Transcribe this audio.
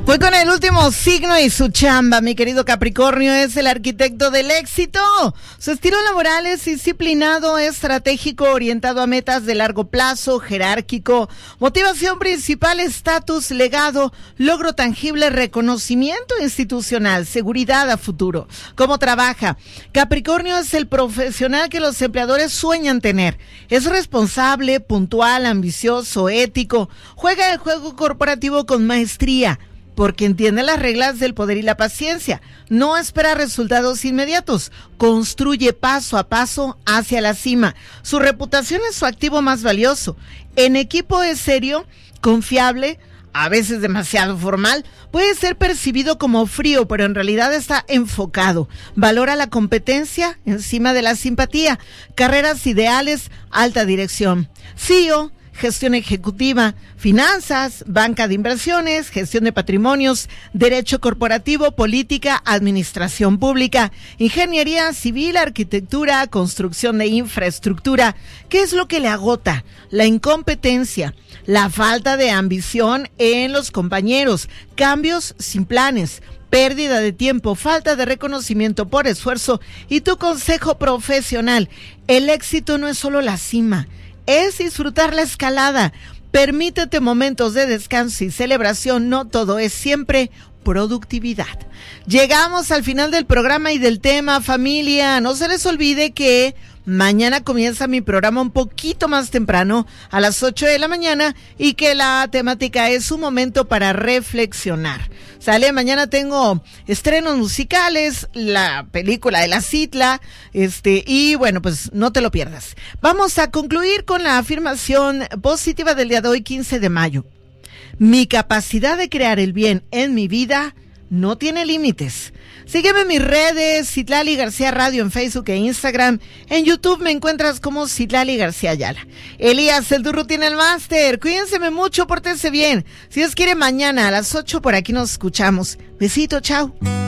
Voy con el último signo y su chamba. Mi querido Capricornio es el arquitecto del éxito. Su estilo laboral es disciplinado, estratégico, orientado a metas de largo plazo, jerárquico. Motivación principal, estatus, legado, logro tangible, reconocimiento institucional, seguridad a futuro. ¿Cómo trabaja? Capricornio es el profesional que los empleadores sueñan tener. Es responsable, puntual, ambicioso, ético. Juega el juego corporativo con maestría, porque entiende las reglas del poder y la paciencia. No espera resultados inmediatos. Construye paso a paso hacia la cima. Su reputación es su activo más valioso. En equipo es serio, confiable, a veces demasiado formal. Puede ser percibido como frío, pero en realidad está enfocado. Valora la competencia encima de la simpatía. Carreras ideales, alta dirección. CEO, gestión ejecutiva, finanzas, banca de inversiones, gestión de patrimonios, derecho corporativo, política, administración pública, ingeniería civil, arquitectura, construcción de infraestructura. ¿Qué es lo que le agota? La incompetencia, la falta de ambición en los compañeros, cambios sin planes, pérdida de tiempo, falta de reconocimiento por esfuerzo. Y tu consejo profesional: el éxito no es solo la cima, es disfrutar la escalada. Permítete momentos de descanso y celebración. No todo es siempre productividad. Llegamos al final del programa y del tema, familia. No se les olvide que mañana comienza mi programa un poquito más temprano, a las 8 de la mañana, y que la temática es un momento para reflexionar. ¿Sale? Mañana tengo estrenos musicales, la película de la Citla, y bueno, pues no te lo pierdas. Vamos a concluir con la afirmación positiva del día de hoy, 15 de mayo. Mi capacidad de crear el bien en mi vida no tiene límites. Sígueme en mis redes, Citlali García Radio, en Facebook e Instagram. En YouTube me encuentras como Citlali García Ayala. Elías, el Durru tiene el máster. Cuídense mucho, pórtense bien. Si Dios quiere, mañana a las 8 por aquí nos escuchamos. Besito, chao.